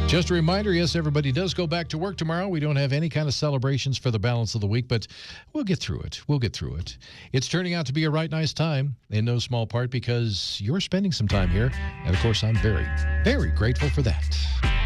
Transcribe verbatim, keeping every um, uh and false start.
Just a reminder, yes, everybody does go back to work tomorrow. We don't have any kind of celebrations for the balance of the week, but we'll get through it. We'll get through it. It's turning out to be a right nice time, in no small part because you're spending some time here. And, of course, I'm very, very grateful for that.